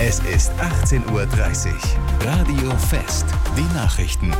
Es ist 18:30 Uhr. Radio Fest. Die Nachrichten.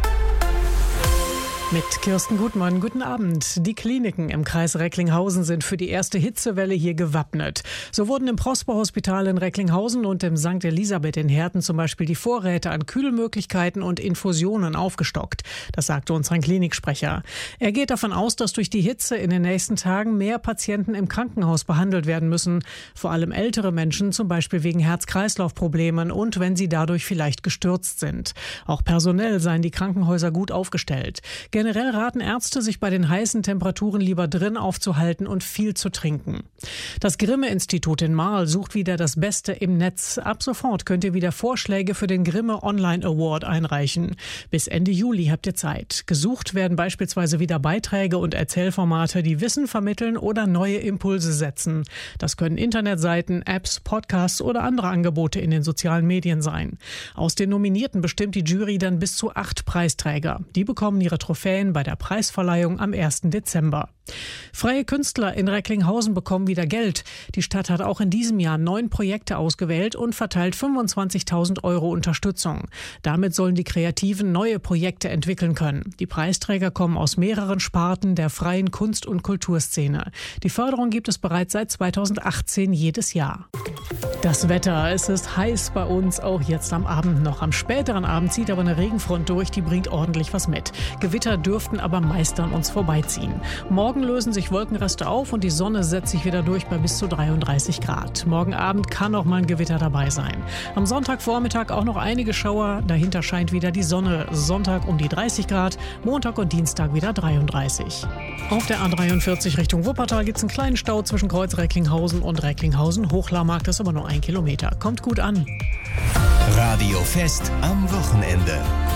Mit Kirsten Gutmann, guten Abend. Die Kliniken im Kreis Recklinghausen sind für die erste Hitzewelle hier gewappnet. So wurden im Prosper-Hospital in Recklinghausen und im St. Elisabeth in Herten zum Beispiel die Vorräte an Kühlmöglichkeiten und Infusionen aufgestockt. Das sagte uns ein Kliniksprecher. Er geht davon aus, dass durch die Hitze in den nächsten Tagen mehr Patienten im Krankenhaus behandelt werden müssen. Vor allem ältere Menschen, zum Beispiel wegen Herz-Kreislauf-Problemen und wenn sie dadurch vielleicht gestürzt sind. Auch personell seien die Krankenhäuser gut aufgestellt. Generell raten Ärzte, sich bei den heißen Temperaturen lieber drin aufzuhalten und viel zu trinken. Das Grimme-Institut in Marl sucht wieder das Beste im Netz. Ab sofort könnt ihr wieder Vorschläge für den Grimme Online Award einreichen. Bis Ende Juli habt ihr Zeit. Gesucht werden beispielsweise wieder Beiträge und Erzählformate, die Wissen vermitteln oder neue Impulse setzen. Das können Internetseiten, Apps, Podcasts oder andere Angebote in den sozialen Medien sein. Aus den Nominierten bestimmt die Jury dann bis zu 8 Preisträger. Die bekommen ihre Trophäen bei der Preisverleihung am 1. Dezember. Freie Künstler in Recklinghausen bekommen wieder Geld. Die Stadt hat auch in diesem Jahr 9 Projekte ausgewählt und verteilt 25.000 € Unterstützung. Damit sollen die Kreativen neue Projekte entwickeln können. Die Preisträger kommen aus mehreren Sparten der freien Kunst- und Kulturszene. Die Förderung gibt es bereits seit 2018 jedes Jahr. Das Wetter, es ist heiß bei uns, auch jetzt am Abend noch. Am späteren Abend zieht aber eine Regenfront durch, die bringt ordentlich was mit. Gewitter dürften aber meist an uns vorbeiziehen. Morgen lösen sich Wolkenreste auf und die Sonne setzt sich wieder durch bei bis zu 33 Grad. Morgen Abend kann auch mal ein Gewitter dabei sein. Am Sonntagvormittag auch noch einige Schauer, dahinter scheint wieder die Sonne. Sonntag um die 30 Grad, Montag und Dienstag wieder 33. Auf der A43 Richtung Wuppertal gibt es einen kleinen Stau zwischen Kreuz Recklinghausen und Recklinghausen-Hochlarmarkt, das ist aber nur 1 Kilometer. Kommt gut an. Radio Fest am Wochenende.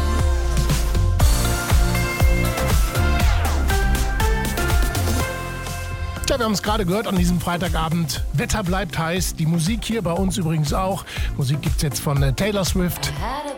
Ja, wir haben es gerade gehört an diesem Freitagabend. Wetter bleibt heiß, die Musik hier bei uns übrigens auch. Musik gibt's jetzt von Taylor Swift.